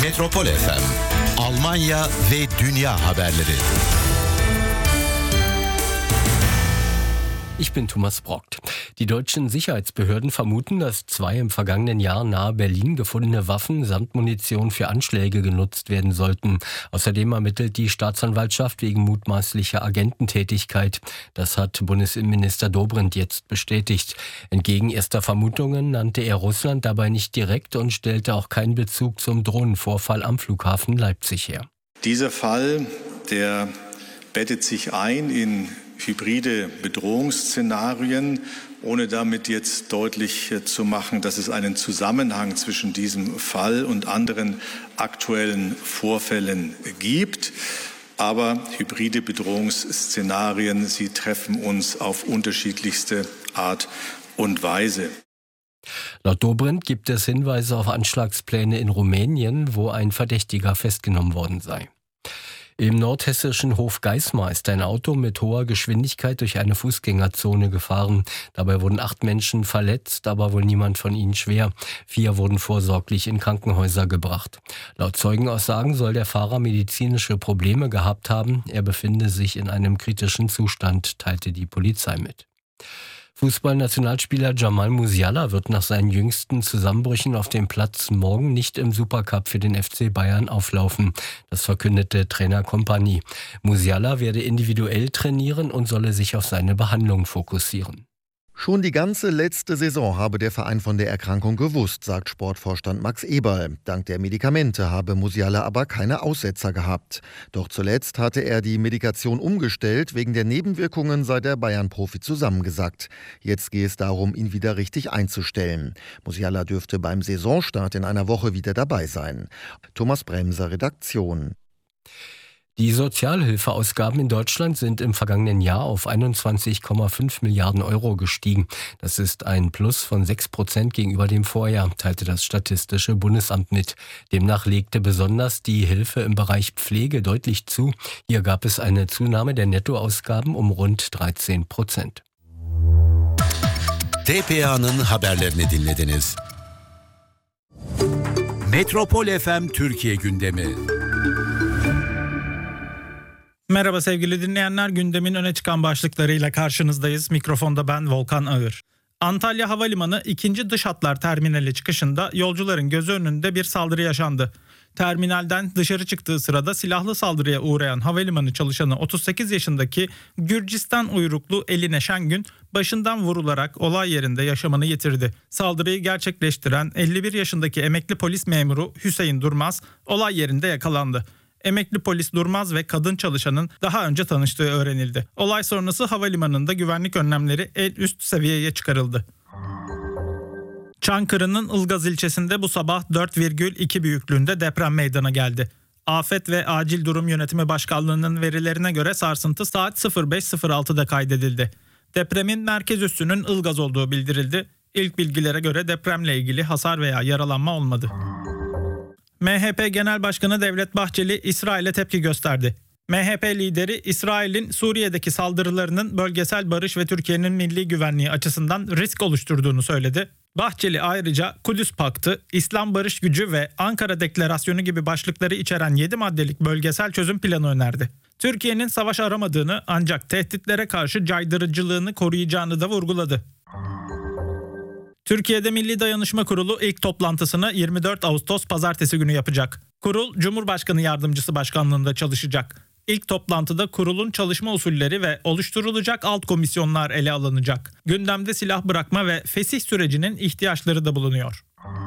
Metropol FM, Almanya ve dünya haberleri. Ich bin Thomas Brockt. Die deutschen Sicherheitsbehörden vermuten, dass 2 im vergangenen Jahr nahe Berlin gefundene Waffen samt Munition für Anschläge genutzt werden sollten. Außerdem ermittelt die Staatsanwaltschaft wegen mutmaßlicher Agententätigkeit. Das hat Bundesinnenminister Dobrindt jetzt bestätigt. Entgegen erster Vermutungen nannte er Russland dabei nicht direkt und stellte auch keinen Bezug zum Drohnenvorfall am Flughafen Leipzig her. Dieser Fall, der bettet sich ein in hybride Bedrohungsszenarien, ohne damit jetzt deutlich zu machen, dass es einen Zusammenhang zwischen diesem Fall und anderen aktuellen Vorfällen gibt. Aber hybride Bedrohungsszenarien, sie treffen uns auf unterschiedlichste Art und Weise. Laut Dobrindt gibt es Hinweise auf Anschlagspläne in Rumänien, wo ein Verdächtiger festgenommen worden sei. Im nordhessischen Hofgeismar ist ein Auto mit hoher Geschwindigkeit durch eine Fußgängerzone gefahren. Dabei wurden 8 Menschen verletzt, aber wohl niemand von ihnen schwer. 4 wurden vorsorglich in Krankenhäuser gebracht. Laut Zeugenaussagen soll der Fahrer medizinische Probleme gehabt haben. Er befinde sich in einem kritischen Zustand, teilte die Polizei mit. Fußballnationalspieler Jamal Musiala wird nach seinen jüngsten Zusammenbrüchen auf dem Platz morgen nicht im Supercup für den FC Bayern auflaufen. Das verkündete Trainer Kompany. Musiala werde individuell trainieren und solle sich auf seine Behandlung fokussieren. Schon die ganze letzte Saison habe der Verein von der Erkrankung gewusst, sagt Sportvorstand Max Eberl. Dank der Medikamente habe Musiala aber keine Aussetzer gehabt. Doch zuletzt hatte er die Medikation umgestellt. Wegen der Nebenwirkungen sei der Bayern-Profi zusammengesackt. Jetzt gehe es darum, ihn wieder richtig einzustellen. Musiala dürfte beim Saisonstart in einer Woche wieder dabei sein. Thomas Bremser, Redaktion. Die Sozialhilfeausgaben in Deutschland sind im vergangenen Jahr auf 21,5 Milliarden Euro gestiegen. Das ist ein Plus von 6% gegenüber dem Vorjahr, teilte das Statistische Bundesamt mit. Demnach legte besonders die Hilfe im Bereich Pflege deutlich zu. Hier gab es eine Zunahme der Nettoausgaben um rund 13%. TPA'nın haberlerini dinlediniz. Metropol FM Türkiye gündemi. Merhaba sevgili dinleyenler, gündemin öne çıkan başlıklarıyla karşınızdayız. Mikrofonda ben Volkan Ağır. Antalya Havalimanı 2. Dış Hatlar Terminali çıkışında yolcuların gözü önünde bir saldırı yaşandı. Terminalden dışarı çıktığı sırada silahlı saldırıya uğrayan havalimanı çalışanı 38 yaşındaki Gürcistan uyruklu Eline Şengün başından vurularak olay yerinde yaşamını yitirdi. Saldırıyı gerçekleştiren 51 yaşındaki emekli polis memuru Hüseyin Durmaz olay yerinde yakalandı. Emekli polis Durmaz ve kadın çalışanın daha önce tanıştığı öğrenildi. Olay sonrası havalimanında güvenlik önlemleri en üst seviyeye çıkarıldı. Çankırı'nın Ilgaz ilçesinde bu sabah 4,2 büyüklüğünde deprem meydana geldi. Afet ve Acil Durum Yönetimi Başkanlığı'nın verilerine göre sarsıntı saat 05.06'da kaydedildi. Depremin merkez üssünün Ilgaz olduğu bildirildi. İlk bilgilere göre depremle ilgili hasar veya yaralanma olmadı. MHP Genel Başkanı Devlet Bahçeli İsrail'e tepki gösterdi. MHP lideri İsrail'in Suriye'deki saldırılarının bölgesel barış ve Türkiye'nin milli güvenliği açısından risk oluşturduğunu söyledi. Bahçeli ayrıca Kudüs Paktı, İslam Barış Gücü ve Ankara Deklarasyonu gibi başlıkları içeren 7 maddelik bölgesel çözüm planı önerdi. Türkiye'nin savaş aramadığını ancak tehditlere karşı caydırıcılığını koruyacağını da vurguladı. Türkiye'de Milli Dayanışma Kurulu ilk toplantısını 24 Ağustos Pazartesi günü yapacak. Kurul, Cumhurbaşkanı Yardımcısı Başkanlığında çalışacak. İlk toplantıda kurulun çalışma usulleri ve oluşturulacak alt komisyonlar ele alınacak. Gündemde silah bırakma ve fesih sürecinin ihtiyaçları da bulunuyor.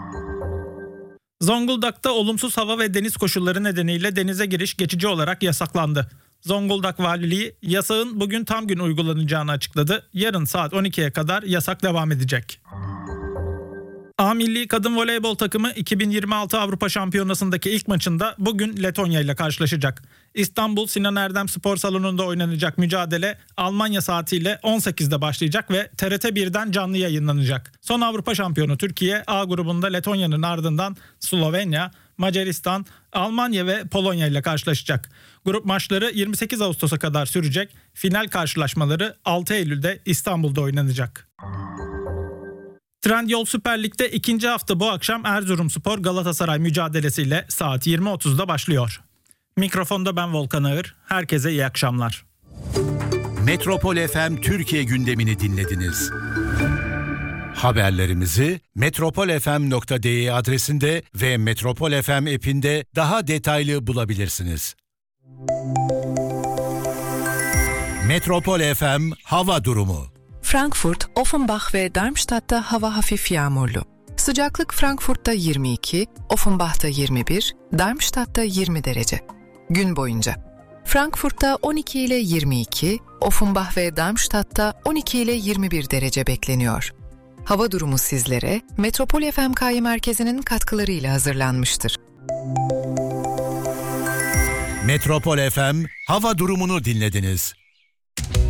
Zonguldak'ta olumsuz hava ve deniz koşulları nedeniyle denize giriş geçici olarak yasaklandı. Zonguldak Valiliği yasağın bugün tam gün uygulanacağını açıkladı. Yarın saat 12'ye kadar yasak devam edecek. A Milli Kadın Voleybol takımı 2026 Avrupa Şampiyonası'ndaki ilk maçında bugün Letonya ile karşılaşacak. İstanbul Sinan Erdem Spor Salonu'nda oynanacak mücadele Almanya saatiyle 18'de başlayacak ve TRT 1'den canlı yayınlanacak. Son Avrupa şampiyonu Türkiye A grubunda Letonya'nın ardından Slovenya, Macaristan, Almanya ve Polonya ile karşılaşacak. Grup maçları 28 Ağustos'a kadar sürecek. Final karşılaşmaları 6 Eylül'de İstanbul'da oynanacak. Trendyol Süper Lig'de ikinci hafta bu akşam Erzurumspor Galatasaray mücadelesiyle saat 20.30'da başlıyor. Mikrofonda ben Volkan Ağır. Herkese iyi akşamlar. Metropol FM Türkiye gündemini dinlediniz. Haberlerimizi metropolfm.de adresinde ve Metropol FM app'inde daha detaylı bulabilirsiniz. Metropol FM hava durumu. Frankfurt, Offenbach ve Darmstadt'ta hava hafif yağmurlu. Sıcaklık Frankfurt'ta 22, Offenbach'ta 21, Darmstadt'ta 20 derece. Gün boyunca Frankfurt'ta 12 ile 22, Offenbach ve Darmstadt'ta 12 ile 21 derece bekleniyor. Hava durumu sizlere Metropol FM KY Merkezi'nin katkılarıyla hazırlanmıştır. Metropol FM hava durumunu dinlediniz.